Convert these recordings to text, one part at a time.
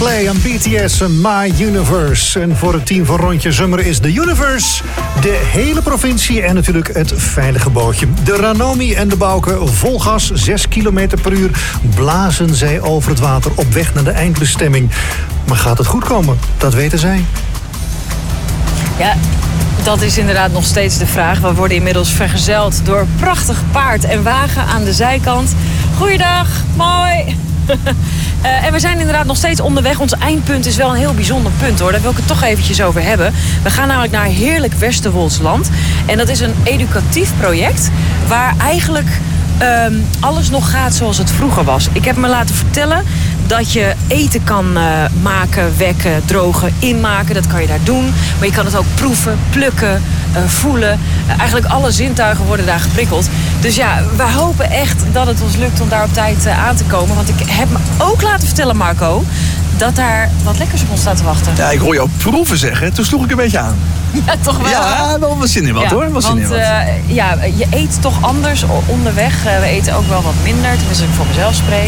Coldplay en BTS, My Universe. En voor het team van Rondje Zomeren is de Universe de hele provincie en natuurlijk het veilige bootje. De Ranomi en de Bouke, vol gas, 6 km per uur, blazen zij over het water op weg naar de eindbestemming. Maar gaat het goed komen? Dat weten zij. Ja, dat is inderdaad nog steeds de vraag. We worden inmiddels vergezeld door prachtig paard en wagen aan de zijkant. Goeiedag, mooi. En we zijn inderdaad nog steeds onderweg. Ons eindpunt is wel een heel bijzonder punt, hoor. Daar wil ik het toch eventjes over hebben. We gaan namelijk naar Heerlijk Westerwoldsland. En dat is een educatief project waar eigenlijk alles nog gaat zoals het vroeger was. Ik heb me laten vertellen dat je eten kan maken, wekken, drogen, inmaken. Dat kan je daar doen. Maar je kan het ook proeven, plukken, voelen. Eigenlijk alle zintuigen worden daar geprikkeld. Dus ja, we hopen echt dat het ons lukt om daar op tijd aan te komen. Want ik heb me ook laten vertellen, Marco, dat daar wat lekkers op ons staat te wachten. Ja, ik hoor jou proeven zeggen. Toen sloeg ik een beetje aan. Ja, toch wel, ja, hè? wel wat zin in wat, hoor. Wel zin in wat. Ja, je eet toch anders onderweg. We eten ook wel wat minder, tenminste als ik voor mezelf spreek.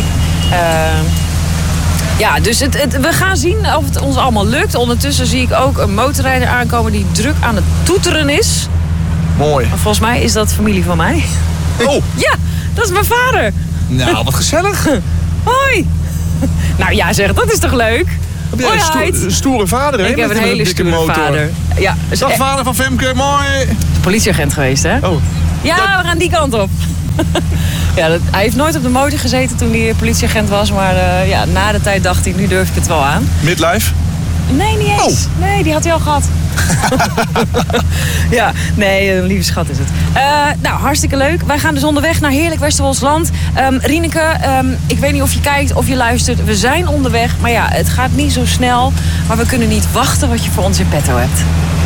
Ja, dus we gaan zien of het ons allemaal lukt. Ondertussen zie ik ook een motorrijder aankomen die druk aan het toeteren is. Mooi. Maar volgens mij is dat familie van mij. Oh! Ja, dat is mijn vader. Nou, wat gezellig. Hoi. Nou ja, zeg, dat is toch leuk? Heb jij een stoere vader, hè? Ik heb een hele stoere motor. vader. Ja, Dag vader van Femke, mooi. De politieagent geweest, hè? Oh. Ja, we gaan die kant op. Ja, hij heeft nooit op de motor gezeten toen hij politieagent was. Maar na de tijd dacht hij, nu durf ik het wel aan. Midlife? Nee, niet eens. Oh. Nee, die had hij al gehad. Ja, nee, een lieve schat is het. Nou, hartstikke leuk. Wij gaan dus onderweg naar Heerlijk Westerwoldsland. Rieneke, ik weet niet of je kijkt of je luistert. We zijn onderweg, maar ja, het gaat niet zo snel. Maar we kunnen niet wachten wat je voor ons in petto hebt.